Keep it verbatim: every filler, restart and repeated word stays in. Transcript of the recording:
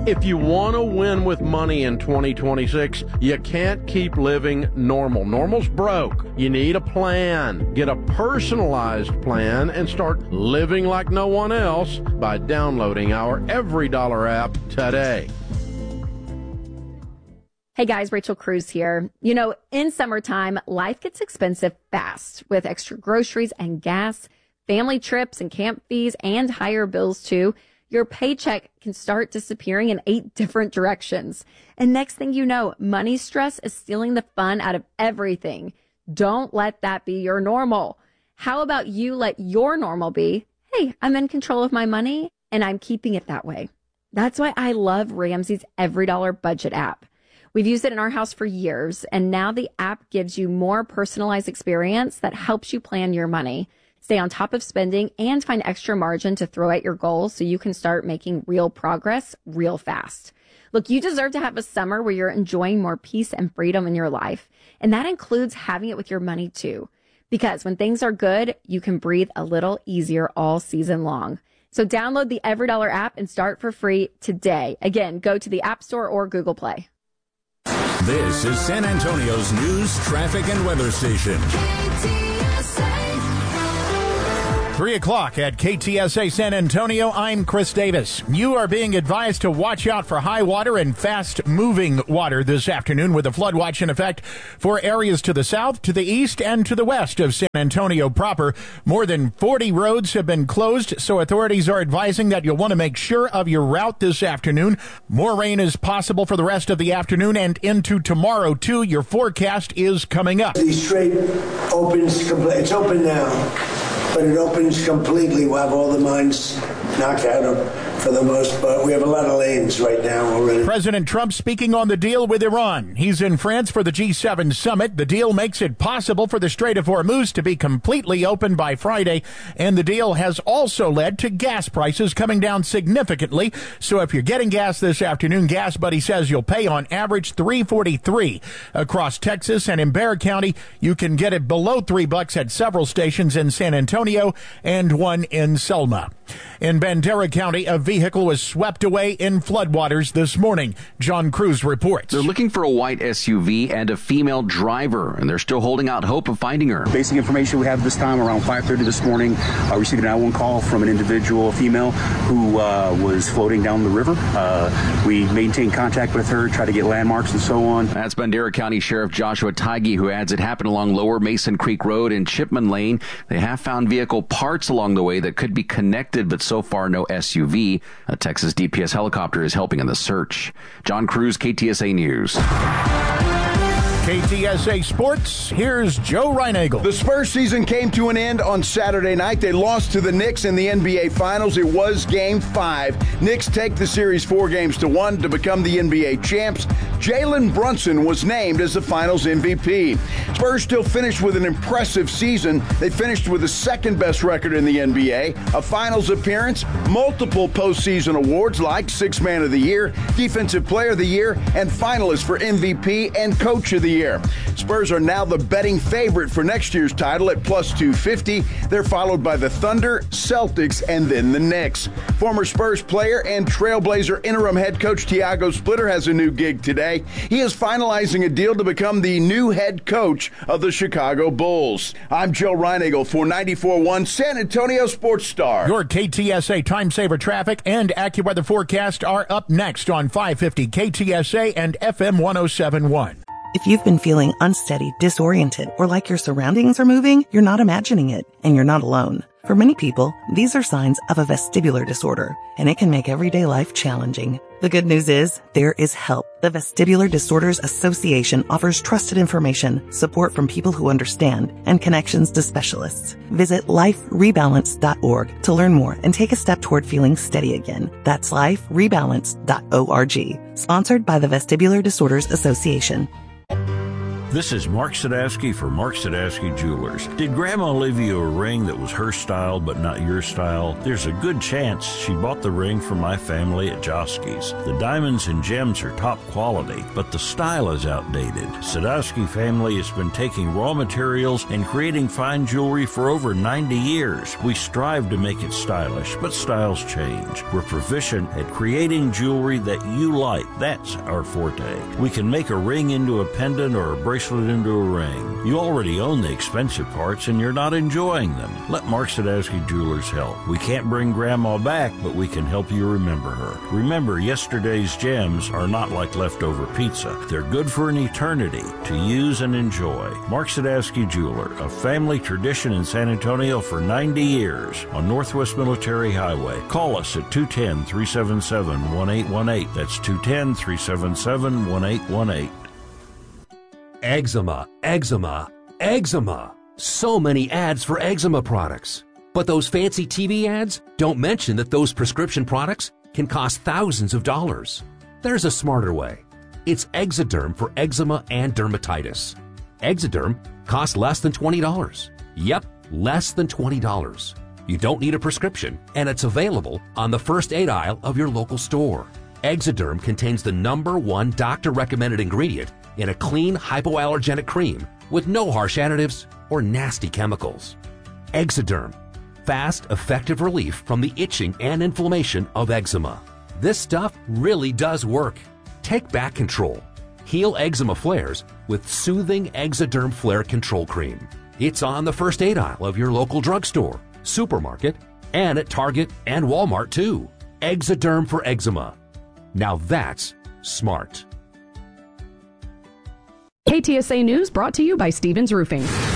If you want to win with money in twenty twenty-six, you can't keep living normal. Normal's broke. You need a plan. Get a personalized plan and start living like no one else by downloading our Every Dollar app today. Hey guys, Rachel Cruz here. You know, in summertime, life gets expensive fast with extra groceries and gas, family trips and camp fees, and higher bills too. Your paycheck can start disappearing in eight different directions. And next thing you know, money stress is stealing the fun out of everything. Don't let that be your normal. How about you let your normal be, hey, I'm in control of my money and I'm keeping it that way. That's why I love Ramsey's Every Dollar Budget app. We've used it in our house for years, and now the app gives you more personalized experience that helps you plan your money, stay on top of spending, and find extra margin to throw at your goals so you can start making real progress real fast. Look, you deserve to have a summer where you're enjoying more peace and freedom in your life, and that includes having it with your money too. Because when things are good, you can breathe a little easier all season long. So download the Every Dollar app and start for free today. Again, go to the App Store or Google Play. This is San Antonio's news, traffic, and weather station. Three o'clock at K T S A San Antonio. I'm Chris Davis. You are being advised to watch out for high water and fast-moving water this afternoon with a flood watch in effect for areas to the south, to the east, and to the west of San Antonio proper. More than forty roads have been closed, so authorities are advising that you'll want to make sure of your route this afternoon. More rain is possible for the rest of the afternoon and into tomorrow, too. Your forecast is coming up. The strait opens, it's open now. But it opens completely. We'll have all the mines knocked out of, for the most part. We have a lot of lanes right now already. President Trump speaking on the deal with Iran. He's in France for the G seven summit. The deal makes it possible for the Strait of Hormuz to be completely open by Friday. And the deal has also led to gas prices coming down significantly. So if you're getting gas this afternoon, Gas Buddy says you'll pay on average three forty-three across Texas, and in Bexar County, you can get it below three bucks at several stations in San Antonio and one in Selma. In Bandera County, a vehicle was swept away in floodwaters this morning. John Cruz reports. They're looking for a white S U V and a female driver, and they're still holding out hope of finding her. Basic information we have this time around five thirty this morning. I uh, received an nine one one call from an individual, a female, who uh, was floating down the river. Uh, we maintained contact with her, tried to get landmarks and so on. That's Bandera County Sheriff Joshua Tighe, who adds it happened along Lower Mason Creek Road and Chipman Lane. They have found vehicle parts along the way that could be connected, but so far no S U V. A Texas D P S helicopter is helping in the search. John Cruz, K T S A News. K T S A Sports, here's Joe Reinagle. The Spurs season came to an end on Saturday night. They lost to the Knicks in the N B A Finals. It was Game five. Knicks take the series four games to one to become the N B A champs. Jalen Brunson was named as the Finals M V P. Spurs still finished with an impressive season. They finished with the second-best record in the N B A, a Finals appearance, multiple postseason awards like Sixth Man of the Year, Defensive Player of the Year, and finalists for M V P and Coach of the Year. Spurs are now the betting favorite for next year's title at plus two fifty. They're followed by the Thunder, Celtics, and then the Knicks. Former Spurs player and Trailblazer interim head coach Tiago Splitter has a new gig today. He is finalizing a deal to become the new head coach of the Chicago Bulls. I'm Joe Reinagle for ninety-four point one San Antonio Sports Star. Your K T S A Time Saver traffic and AccuWeather forecast are up next on five fifty K T S A and F M one oh seven point one. If you've been feeling unsteady, disoriented, or like your surroundings are moving, you're not imagining it, and you're not alone. For many people, these are signs of a vestibular disorder, and it can make everyday life challenging. The good news is, there is help. The Vestibular Disorders Association offers trusted information, support from people who understand, and connections to specialists. Visit life rebalance dot org to learn more and take a step toward feeling steady again. That's life rebalance dot org. Sponsored by the Vestibular Disorders Association. This is Mark Sadowski for Mark Sadowski Jewelers. Did Grandma leave you a ring that was her style but not your style? There's a good chance she bought the ring from my family at Josky's. The diamonds and gems are top quality, but the style is outdated. Sadowski family has been taking raw materials and creating fine jewelry for over ninety years. We strive to make it stylish, but styles change. We're proficient at creating jewelry that you like. That's our forte. We can make a ring into a pendant or a bracelet into a ring. You already own the expensive parts and you're not enjoying them. Let Mark Sadowski Jewelers help. We can't bring Grandma back, but we can help you remember her. Remember, yesterday's gems are not like leftover pizza. They're good for an eternity to use and enjoy. Mark Sadowski Jeweler, a family tradition in San Antonio for ninety years on Northwest Military Highway. Call us at two one zero, three seven seven, one eight one eight. That's two one zero, three seven seven, one eight one eight. Eczema, eczema, eczema. So many ads for eczema products. But those fancy T V ads don't mention that those prescription products can cost thousands of dollars. There's a smarter way. It's Exoderm for eczema and dermatitis. Exoderm costs less than twenty dollars. Yep, less than twenty dollars. You don't need a prescription, and it's available on the first aid aisle of your local store. Exoderm contains the number one doctor-recommended ingredient in a clean, hypoallergenic cream with no harsh additives or nasty chemicals. Exoderm, fast, effective relief from the itching and inflammation of eczema. This stuff really does work. Take back control. Heal eczema flares with soothing Exoderm Flare Control Cream. It's on the first aid aisle of your local drugstore, supermarket, and at Target and Walmart too. Exoderm for eczema. Now that's smart. K T S A News brought to you by Stevens Roofing.